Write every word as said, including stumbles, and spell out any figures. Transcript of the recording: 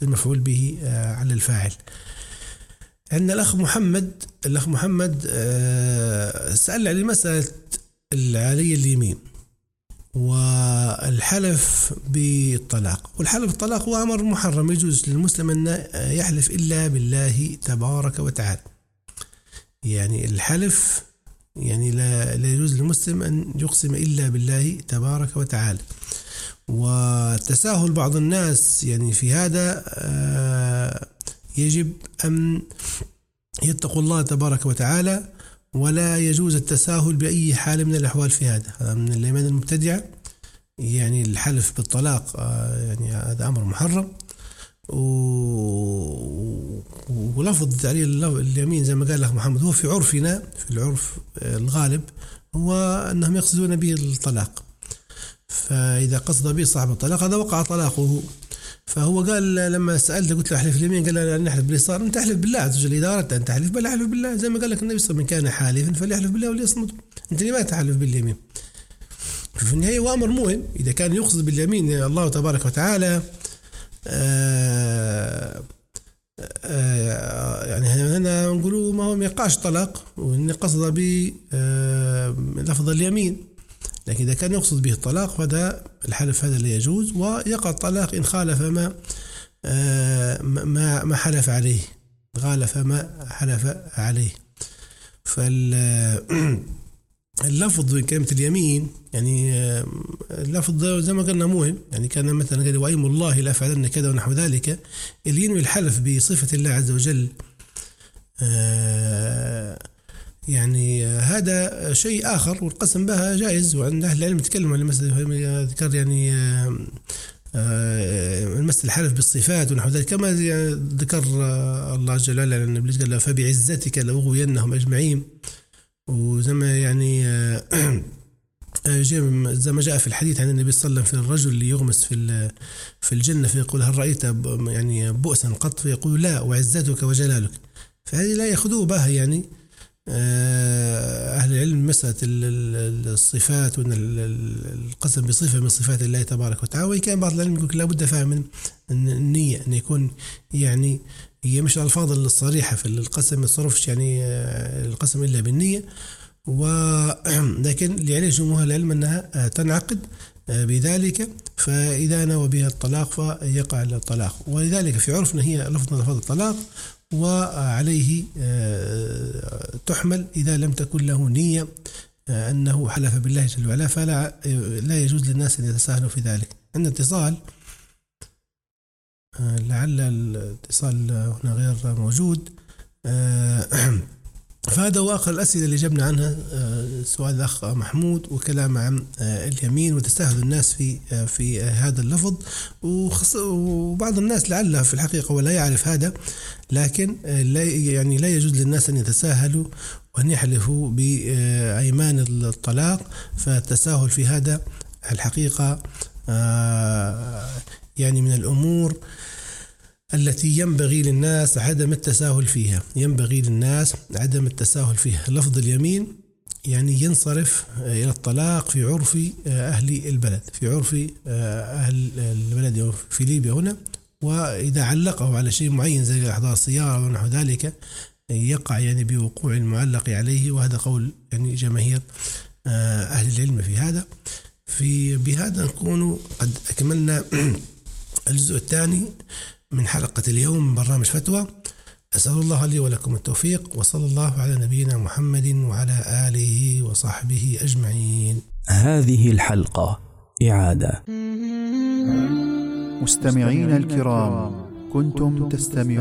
المفعول به على الفاعل. عندنا الأخ محمد الأخ محمد سأل عن مسألة العالية اليمين والحلف بالطلاق. والحلف بالطلاق هو أمر محرم، يجوز للمسلم أن يحلف إلا بالله تبارك وتعالى. يعني الحلف يعني لا, لا يجوز للمسلم أن يقسم إلا بالله تبارك وتعالى. وتساهل بعض الناس يعني في هذا يجب أن يتقوا الله تبارك وتعالى، ولا يجوز التساهل بأي حال من الأحوال في هذا. من الأيمان المبتدعة يعني الحلف بالطلاق يعني هذا أمر محرم. ولفظ تعليل اليمين زي ما قال لك محمد هو في عرفنا في العرف الغالب هو أنهم يقصدون به الطلاق، فإذا قصد به صاحب الطلاق هذا وقع طلاقه. فهو قال لما سألته قلت له احلف اليمين، قال لا نحلف باليسار. انت احلف بالله عز وجل، اذا اردت ان تحلف بل احلف بالله، زي ما قال لك النبي صلى الله عليه وسلم من كان حالفا فليحلف بالله وليصمت. انت لماذا تحلف باليمين؟ في النهايه هو امر مهم. اذا كان يقصد باليمين الله تبارك وتعالى آآ آآ يعني هنا نقولوا ما هو ما يقعش طلاق وان قصد به لفظ اليمين، لكن إذا كان يقصد به الطلاق فهذا الحلف هذا لا يجوز، ويقع الطلاق إن خالف ما ما ما حلف عليه خالف ما حلف عليه. فاللفظ من كلمة اليمين يعني اللفظ زي ما قلنا مهم. يعني كان مثلا قال وأيم الله لا فعلن كذا ونحو ذلك، اللي ينوي الحلف بصفة الله عز وجل يعني هذا شيء آخر، والقسم بها جائز. وعند أهل العلم يتكلموا عن المسألة، ذكر يعني المسألة الحلف بالصفات ونحو ذلك، كما ذكر الله جل وعلا أن إبليس قال فبعزتك لأغوينهم أجمعين. وزي ما يعني زي ما جاء في الحديث عن النبي صلى الله عليه وسلم في الرجل اللي يغمس في في الجنة فيقول هل رأيت يعني بؤسا قط؟ فيقول لا وعزتك وجلالك. فهذه لا يأخذوه بها يعني أهل العلم مسألة الصفات وأن القسم بصفة من صفات الله تبارك وتعالى. وإن كان بعض العلم يقول لابد فهم من النية أن يكون يعني هي مش الألفاظ الصريحة في القسم ما يتصرفش يعني القسم إلا بالنية، ولكن اللي عليه جمهور العلم أنها تنعقد بذلك، فإذا نوى بها الطلاق فيقع الطلاق. ولذلك في عرفنا هي لفظ لفظ الطلاق، وعليه تحمل إذا لم تكن له نية أنه حلف بالله جل وعلا، فلا لا يجوز للناس أن يتساهلوا في ذلك. عند اتصال لعل الاتصال هنا غير موجود، فهذا هو آخر الأسئلة اللي جبنا عنها سؤال الأخ محمود وكلام عن اليمين وتساهل الناس في في هذا اللفظ. وبعض الناس لعله في الحقيقة ولا يعرف هذا، لكن لا يعني لا يجوز للناس أن يتساهلوا وأن يحلفوا بأيمان الطلاق. فالتساهل في هذا الحقيقة يعني من الأمور التي ينبغي للناس عدم التساهل فيها ينبغي للناس عدم التساهل فيها. لفظ اليمين يعني ينصرف إلى الطلاق في عرف أهل البلد في عرف أهل البلد في ليبيا هنا، وإذا علقه على شيء معين زي إحضار السيارة ونحو ذلك يقع يعني بوقوع المعلق عليه. وهذا قول يعني جماهير أهل العلم في هذا. في بهذا نكون قد أكملنا الجزء الثاني من حلقة اليوم من برنامج فتوى. أسأل الله لي ولكم التوفيق، وصلى الله على نبينا محمد وعلى آله وصحبه أجمعين. هذه الحلقة إعادة. مستمعين الكرام، كنتم تستمعون